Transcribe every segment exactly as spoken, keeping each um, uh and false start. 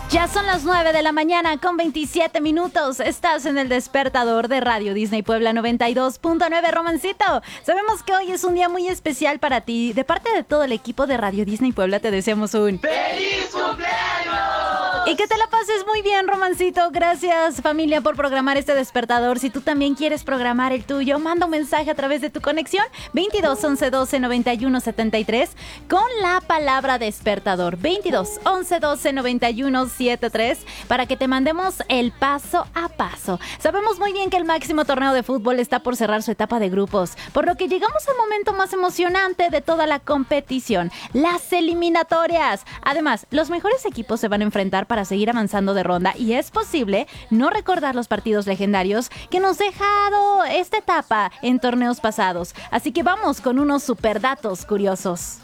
Ya son las nueve de la mañana con veintisiete minutos. Estás en el despertador de Radio Disney Puebla noventa y dos punto nueve. Romancito, sabemos que hoy es un día muy especial para ti. De parte de todo el equipo de Radio Disney Puebla te deseamos un ¡Feliz cumpleaños! Y que te la pases muy bien, Romancito. Gracias, familia, por programar este despertador. Si tú también quieres programar el tuyo, manda un mensaje a través de tu conexión veintidós once doce noventa y uno setenta y tres con la palabra despertador. veintidós once doce noventa y uno setenta y tres para que te mandemos el paso a paso. Sabemos muy bien que el máximo torneo de fútbol está por cerrar su etapa de grupos, por lo que llegamos al momento más emocionante de toda la competición, las eliminatorias. Además, los mejores equipos se van a enfrentar para seguir avanzando de ronda y es posible no recordar los partidos legendarios que nos ha dejado esta etapa en torneos pasados. Así que vamos con unos super datos curiosos.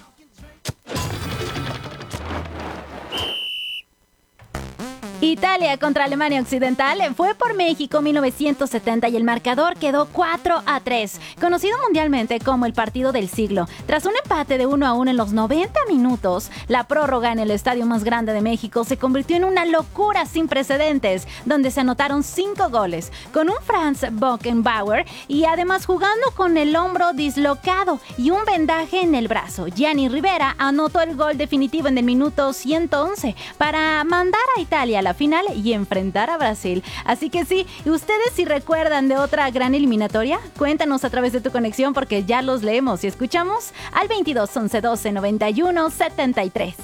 Italia contra Alemania Occidental fue por México mil novecientos setenta y el marcador quedó cuatro a tres, conocido mundialmente como el partido del siglo. Tras un empate de uno a uno en los noventa minutos, la prórroga en el estadio más grande de México se convirtió en una locura sin precedentes, donde se anotaron cinco goles, con un Franz Beckenbauer y además jugando con el hombro dislocado y un vendaje en el brazo. Gianni Rivera anotó el gol definitivo en el minuto ciento once para mandar a Italia a la final y enfrentar a Brasil. Así que sí, ustedes si recuerdan de otra gran eliminatoria, cuéntanos a través de tu conexión porque ya los leemos y escuchamos al veintidós once doce noventa y uno setenta y tres.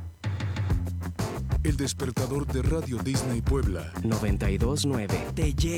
El despertador de Radio Disney Puebla noventa y dos punto nueve te llega